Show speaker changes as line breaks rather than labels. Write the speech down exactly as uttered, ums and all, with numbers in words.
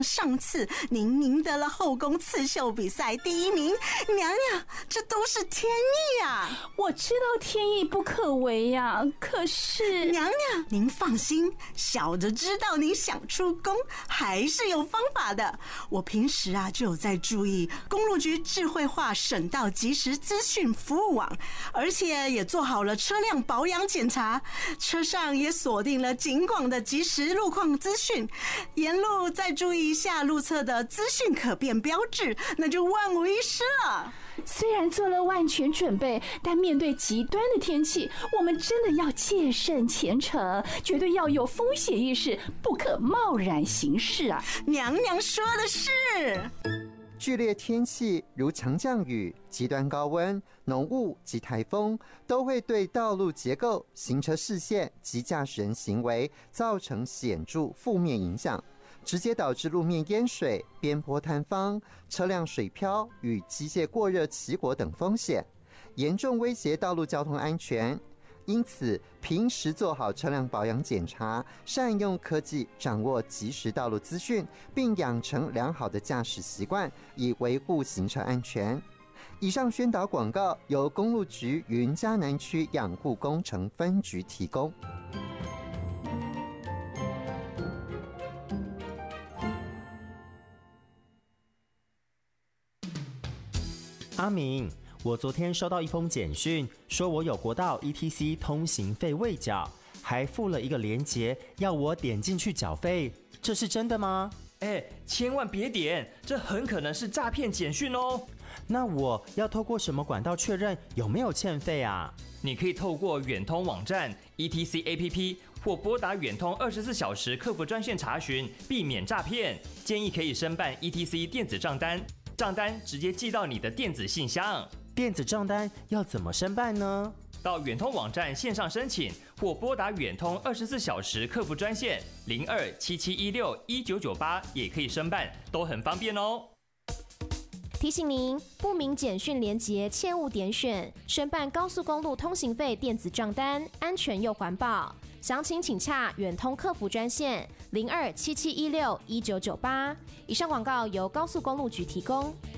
上次您赢得了后宫刺绣比赛第一名，娘娘，这都是天意啊！
我知道天意不可违呀、啊，可是
娘娘，您放心，小的知道您想出宫，还是有方法的。我平时啊就有在注意公路局智慧化省道即时资讯服务网，而且也做好了车辆保养检查，车上也锁定了警广的即时路况资讯，沿路再注意一下路侧的资讯可变标志，那就万无一失了。
虽然做了万全准备，但面对极端的天气，我们真的要戒慎虔诚，绝对要有风险意识，不可贸然行事啊！
娘娘说的是。
剧烈天气如强降雨、极端高温、浓雾及台风，都会对道路结构、行车视线及驾驶人行为造成显著负面影响，直接导致路面淹水、边坡坍方、车辆水漂与机械过热起火等风险，严重威胁道路交通安全。因此，平时做好车辆保养检查，善用科技掌握即时道路资讯，并养成良好的驾驶习惯，以维护行车安全。以上宣导广告由公路局云嘉南区养护工程分局提供。
阿明，我昨天收到一封简讯，说我有国道 E T C 通行费未缴，还附了一个连结，要我点进去缴费，这是真的吗？
哎，千万别点，这很可能是诈骗简讯哦。
那我要透过什么管道确认有没有欠费啊？
你可以透过远通网站、E T C A P P 或拨打远通二十四小时客服专线查询，避免诈骗。建议可以申办 E T C 电子账单，账单直接寄到你的电子信箱。
电子账单要怎么申办呢？
到远通网站线上申请，或拨打远通二十四小时客服专线零二七七一六一九九八也可以申办，都很方便哦。
提醒您，不明简讯连结切勿点选。申办高速公路通行费电子账单，安全又环保。详情请洽远通客服专线零二七七一六一九九八。以上广告由高速公路局提供。